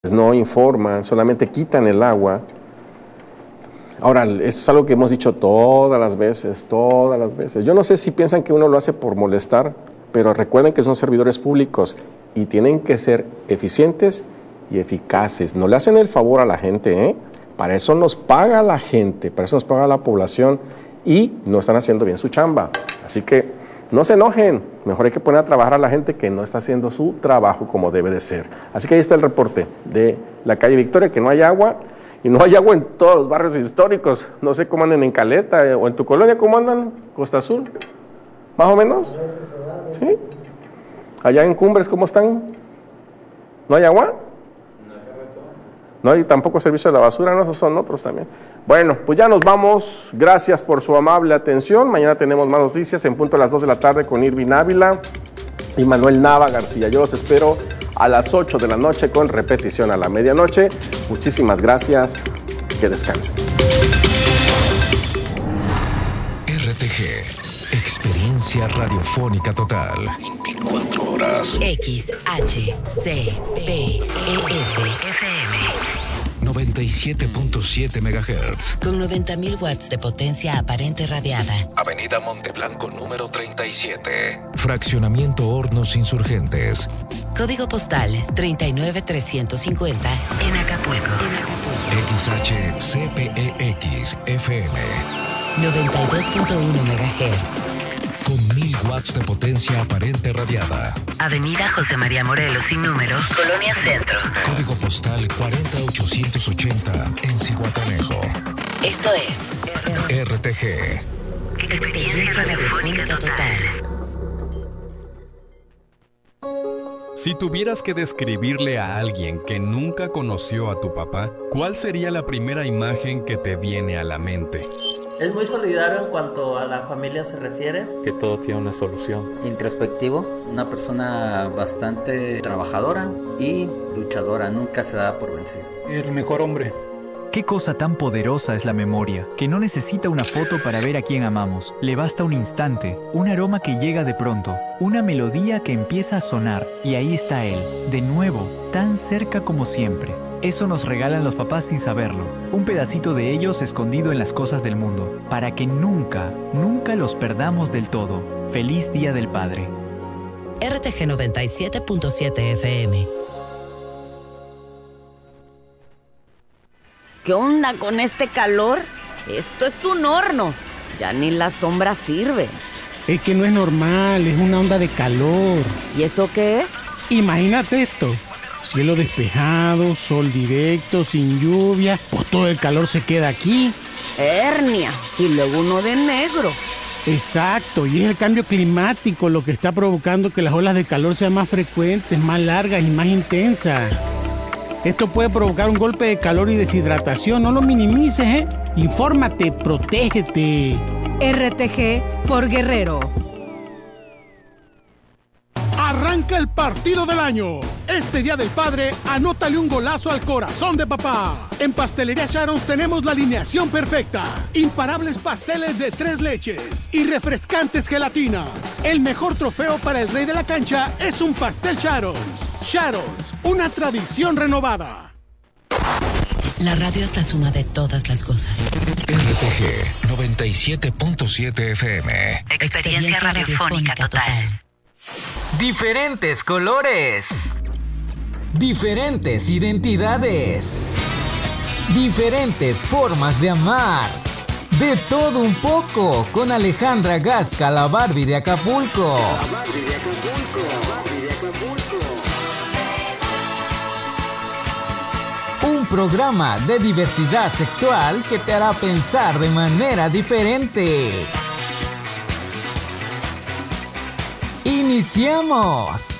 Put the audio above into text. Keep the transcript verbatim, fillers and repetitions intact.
no informan, solamente quitan el agua. Ahora, eso es algo que hemos dicho todas las veces, todas las veces. Yo no sé si piensan que uno lo hace por molestar, pero recuerden que son servidores públicos y tienen que ser eficientes y eficaces. No le hacen el favor a la gente, ¿eh? Para eso nos paga la gente, para eso nos paga la población y no están haciendo bien su chamba. Así que no se enojen, mejor hay que poner a trabajar a la gente que no está haciendo su trabajo como debe de ser. Así que ahí está el reporte de la calle Victoria, que no hay agua. Y no hay agua en todos los barrios históricos. No sé cómo andan en Caleta eh, o en tu colonia, ¿cómo andan? Costa Azul, más o menos. ¿Sí? Allá en Cumbres, ¿cómo están? ¿No hay agua? No hay tampoco servicio de la basura, ¿no? Esos son otros también. Bueno, pues ya nos vamos. Gracias por su amable atención. Mañana tenemos más noticias en punto a las dos de la tarde con Irvin Ávila y Manuel Nava García. Yo los espero a las ocho de la noche con repetición a la medianoche. Muchísimas gracias. Que descansen. R T G, experiencia radiofónica total. veinticuatro horas. X H C P E S F M noventa y siete punto siete megahertz. con noventa mil watts de potencia aparente radiada. Avenida Monteblanco número treinta y siete. Fraccionamiento Hornos Insurgentes. Código postal treinta y nueve trescientos cincuenta en Acapulco. En Acapulco. X H C P E X F M noventa y dos punto uno megahertz. con mil watts de potencia aparente radiada. Avenida José María Morelos sin número, Colonia Centro. Código postal cuarenta ochocientos ochenta en Zihuatanejo. Esto es R T G. Experiencia radiofónica total. Si tuvieras que describirle a alguien que nunca conoció a tu papá, ¿cuál sería la primera imagen que te viene a la mente? Es muy solidario en cuanto a la familia se refiere. Que todo tiene una solución. Introspectivo, una persona bastante trabajadora y luchadora, nunca se da por vencido. El mejor hombre. Qué cosa tan poderosa es la memoria, que no necesita una foto para ver a quien amamos. Le basta un instante, un aroma que llega de pronto, una melodía que empieza a sonar, y ahí está él, de nuevo, tan cerca como siempre. Eso nos regalan los papás sin saberlo, un pedacito de ellos escondido en las cosas del mundo, para que nunca, nunca los perdamos del todo. Feliz Día del Padre. R T G noventa y siete punto siete F M. ¿Qué onda con este calor? Esto es un horno. Ya ni la sombra sirve. Es que no es normal, es una onda de calor. ¿Y eso qué es? Imagínate esto. Cielo despejado, sol directo, sin lluvia. Pues todo el calor se queda aquí. Hernia. Y luego uno de negro. Exacto, y es el cambio climático lo que está provocando que las olas de calor sean más frecuentes, más largas y más intensas. Esto puede provocar un golpe de calor y deshidratación. No lo minimices, ¿eh? Infórmate, protégete. R T G por Guerrero. Arranca el partido del año. Este Día del Padre, anótale un golazo al corazón de papá. En Pastelería Sharon's tenemos la alineación perfecta. Imparables pasteles de tres leches y refrescantes gelatinas. El mejor trofeo para el rey de la cancha es un pastel Sharon's. Sharon's, una tradición renovada. La radio es la suma de todas las cosas. R T G noventa y siete punto siete F M. Experiencia radiofónica total. Diferentes colores. Diferentes identidades. Diferentes formas de amar. De todo un poco con Alejandra Gasca, la Barbie de Acapulco. La Barbie de Acapulco. La Barbie de Acapulco. Un programa de diversidad sexual que te hará pensar de manera diferente. ¡Iniciamos!